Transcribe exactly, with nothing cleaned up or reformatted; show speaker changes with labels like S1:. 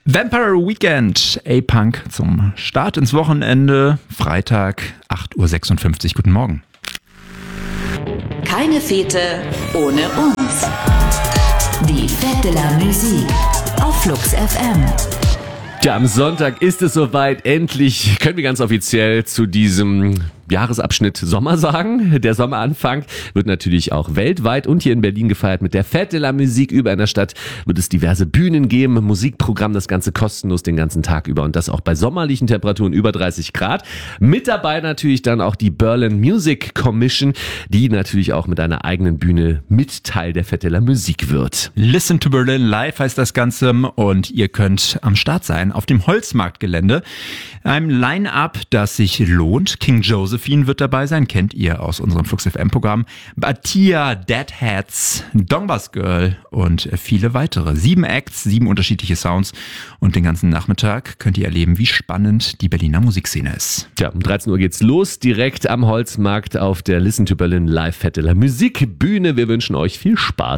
S1: Vampire Weekend, A-Punk zum Start ins Wochenende, Freitag, acht Uhr sechsundfünfzig. Guten Morgen.
S2: Keine Fete ohne uns. Die Fête de la Musique auf Flux F M.
S3: Ja, am Sonntag ist es soweit. Endlich können wir ganz offiziell zu diesem Jahresabschnitt Sommer sagen. Der Sommeranfang wird natürlich auch weltweit und hier in Berlin gefeiert mit der Fête de la Musique. Über in der Stadt wird es diverse Bühnen geben, Musikprogramm, das Ganze kostenlos den ganzen Tag über und das auch bei sommerlichen Temperaturen über dreißig Grad. Mit dabei natürlich dann auch die Berlin Music Commission, die natürlich auch mit einer eigenen Bühne mit Teil der Fête de la Musique wird.
S1: Listen to Berlin Live heißt das Ganze und ihr könnt am Start sein auf dem Holzmarktgelände. Einem Line-Up, das sich lohnt. King Josephine wird dabei sein, kennt ihr aus unserem Flux F M-Programm. Batia, Deadheads, Dongbas Girl und viele weitere. Sieben Acts, sieben unterschiedliche Sounds und den ganzen Nachmittag könnt ihr erleben, wie spannend die Berliner Musikszene ist.
S3: Tja, um dreizehn Uhr geht's los, direkt am Holzmarkt auf der Listen to Berlin Live Fête de la Musique Bühne. Wir wünschen euch viel Spaß.